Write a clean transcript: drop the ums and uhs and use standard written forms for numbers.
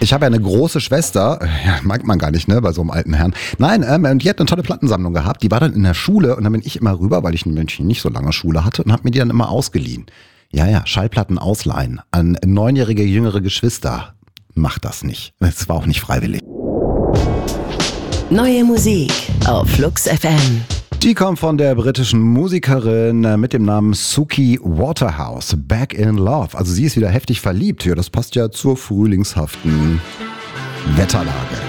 Ich habe ja eine große Schwester, ja, mag man gar nicht, ne, bei so einem alten Herrn. Nein, und die hat eine tolle Plattensammlung gehabt. Die war dann in der Schule und dann bin ich immer rüber, weil ich ein Männchen nicht so lange Schule hatte und habe mir die dann immer ausgeliehen. Ja, Schallplatten ausleihen an 9-jährige jüngere Geschwister. Macht das nicht. Es war auch nicht freiwillig. Neue Musik auf Flux FM. Die kommt von der britischen Musikerin mit dem Namen Suki Waterhouse. Back in Love. Also sie ist wieder heftig verliebt. Ja, das passt ja zur frühlingshaften Wetterlage.